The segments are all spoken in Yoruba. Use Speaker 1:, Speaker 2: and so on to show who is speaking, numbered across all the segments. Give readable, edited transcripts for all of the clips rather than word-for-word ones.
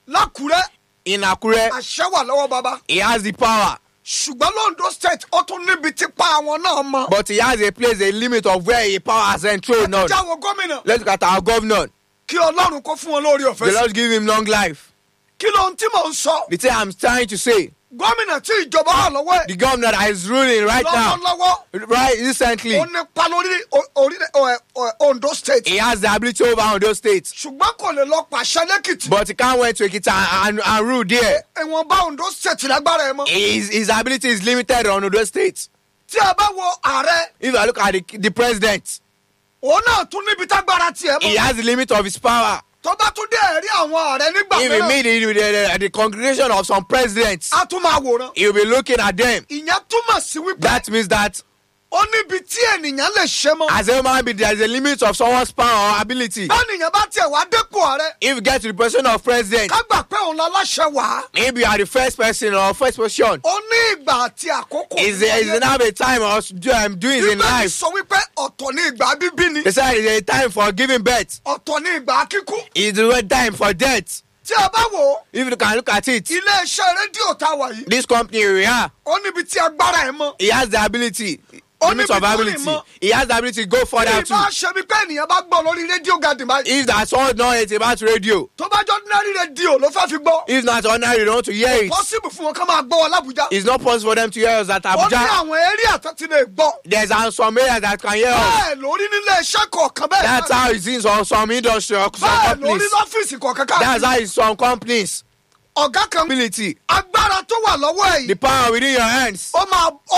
Speaker 1: L'Àkúrẹ́.
Speaker 2: In Akure,
Speaker 1: Àṣẹ wà lọ́wọ́ baba.
Speaker 2: he has the power.
Speaker 1: Ṣùgbọ́n l'Ondo State ó tún níbi tí pa àwọn náà mọ.
Speaker 2: But he has a place, a limit of where his power has enthroned on.
Speaker 1: Jáwọ́ gómìnà.
Speaker 2: Let's look at our governor.
Speaker 1: Kí Ọlọ́run kó fún wọn lórí
Speaker 2: The
Speaker 1: ọ̀fẹ́.
Speaker 2: Lord give him long life.
Speaker 1: Kí ló ń tí mò ń sọ?
Speaker 2: The thing I'm trying to say,
Speaker 1: Gómìnà tí ìjọba wà lọ́wọ́ ẹ̀.
Speaker 2: the governor that is ruling right now,
Speaker 1: Lọ́wọ́lọ́wọ́.
Speaker 2: right recently,
Speaker 1: Ó nípa lórí Ondo State.
Speaker 2: he has the ability over on those states.
Speaker 1: Ṣùgbọ́n kò lè lọ pàṣẹ lẹ́kìtì.
Speaker 2: But he can't went to Ekiti and rule there.
Speaker 1: Ìwọ̀nba Ondo State lágbára ẹ̀ mọ́.
Speaker 2: His ability is limited on those states.
Speaker 1: Tí a bá wo ààrẹ,
Speaker 2: If I look at the president,
Speaker 1: òun náà tún níbi tágbára tiẹ̀
Speaker 2: he
Speaker 1: mọ́.
Speaker 2: has the limit of his power.
Speaker 1: Tó bá tún dé ẹ̀rí àwọn ààrẹ nígbà
Speaker 2: If he
Speaker 1: mìíràn,
Speaker 2: meet the congregation of some presidents,
Speaker 1: a tún máa wòran.
Speaker 2: he will be looking at them.
Speaker 1: Ìyẹn túmọ̀ sí wípé
Speaker 2: That means that
Speaker 1: ó níbi tí ènìyàn lè ṣe mọ́.
Speaker 2: as a human being, there is a limit of someone's power or ability.
Speaker 1: Báníyàn bá tiẹ̀ wá dépò ààrẹ,
Speaker 2: If you get to the position of president,
Speaker 1: ká gbà pé òun láláṣẹ wà á.
Speaker 2: maybe you are the first person or first position.
Speaker 1: Ó ní ìgbà àti àkókò.
Speaker 2: Is now a time of doing in
Speaker 1: Bíbélì
Speaker 2: life?
Speaker 1: sọ wípé ọ̀tọ̀ ní ìgbà bíbí ni.
Speaker 2: They said it's a time for giving birth.
Speaker 1: Ọ̀tọ̀ ní ìgbà kíkú.
Speaker 2: It's the time for death.
Speaker 1: Tí a bá wò ó,
Speaker 2: If you can look at it,
Speaker 1: ilé-iṣẹ́ rédíò tá a wà yìí,
Speaker 2: this company we are,
Speaker 1: ó níbi tí agbára ẹ̀ mọ́.
Speaker 2: he has the ability,
Speaker 1: Ó
Speaker 2: limit
Speaker 1: níbi
Speaker 2: of
Speaker 1: tó lè
Speaker 2: ability.
Speaker 1: mọ.
Speaker 2: He has the ability to go further
Speaker 1: Ìbá
Speaker 2: too.
Speaker 1: ṣe bí pé ènìyàn bá gbọ́ lórí rédíò garden báyìí.
Speaker 2: If that someone know it about radio,
Speaker 1: Tó bá jọ ordinary rédíò ló fẹ́ fi gbọ́.
Speaker 2: if not ordinary, they don't want to hear it.
Speaker 1: Possible fún wọn ká máa gbọ́ wọn l'Ábùjá.
Speaker 2: It's not possible for them to hear us at
Speaker 1: Ó ní
Speaker 2: Abuja.
Speaker 1: àwọn area tó ti lè gbọ́.
Speaker 2: There's some areas that can hear us.
Speaker 1: Bẹ́ẹ̀ lórí nílé iṣẹ́ kọ̀ọ̀kan bẹ́ẹ̀.
Speaker 2: That's how it is on some industry or some
Speaker 1: Bẹ́ẹ̀ lórí
Speaker 2: companies.
Speaker 1: lọ́fíìsì kọ̀ọ̀kan
Speaker 2: That's
Speaker 1: káàkiri.
Speaker 2: how it's some companies.
Speaker 1: Ọ̀gá kan
Speaker 2: Ability,
Speaker 1: agbára tó wà lọ́wọ́ ẹ̀
Speaker 2: the
Speaker 1: yìí.
Speaker 2: power within your hands.
Speaker 1: Ó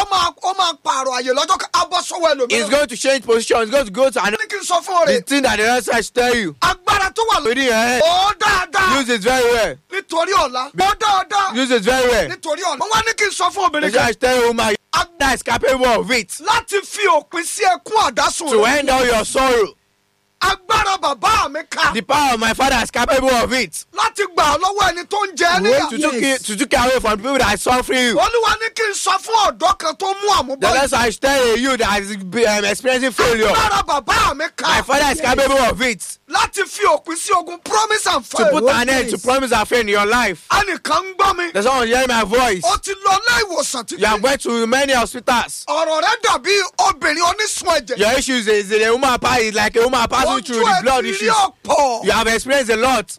Speaker 1: máa pààrọ̀ àyè lọ́jọ́ kan. Á bọ́ sọ́wọ́
Speaker 2: It's
Speaker 1: ẹlòmíràn.
Speaker 2: going to change position. It's going to go to another.
Speaker 1: Ní kí n sọ fún
Speaker 2: The
Speaker 1: ọ̀rẹ́.
Speaker 2: thing that the rest has tell you
Speaker 1: Agbára tó wà lọ́wọ́
Speaker 2: within your hands.
Speaker 1: ó dáadáa.
Speaker 2: Use it very well.
Speaker 1: Nítorí ọ̀la. Ó dáadáa.
Speaker 2: Use it very well.
Speaker 1: Nítorí ọ̀la. Mo wá ní kí n sọ fún obìnrin
Speaker 2: The
Speaker 1: kan.
Speaker 2: church tell you, man, that is capable of it.
Speaker 1: Láti fi òpin sí ẹkún àdásùn
Speaker 2: To
Speaker 1: rẹ̀.
Speaker 2: end all your sorrow.
Speaker 1: Agbára bàbá mi ká.
Speaker 2: The power of my father is capable of it.
Speaker 1: Láti gbà ọ́ lọ́wọ́ ẹni tó ń jẹ ẹ́ níyà.
Speaker 2: To take away from people that are suffering you.
Speaker 1: Olúwa ní kí n sọ fún ọ̀dọ́ kan tó mú
Speaker 2: The
Speaker 1: àmúbọ́.
Speaker 2: rest I tell you that is experiencing failure.
Speaker 1: Agbára bàbá mi
Speaker 2: My
Speaker 1: ká.
Speaker 2: father is capable of it.
Speaker 1: Láti fi òpin sí ogun promise and
Speaker 2: To
Speaker 1: faith.
Speaker 2: put an end to promise and faith in your life.
Speaker 1: Ẹnìkan ń gbọ́ mi.
Speaker 2: There's someone hearing my voice.
Speaker 1: Ó ti lọ ilé ìwòsàn
Speaker 2: You have
Speaker 1: títí.
Speaker 2: went to many hospitals.
Speaker 1: Ọ̀rọ̀ rẹ̀ dàbí obìnrin onísun ẹ̀jẹ̀.
Speaker 2: Your issues is a woman is like a woman passing through the blood
Speaker 1: Ojú ẹ̀
Speaker 2: issues.
Speaker 1: ọ̀pọ̀.
Speaker 2: You have experienced a lot.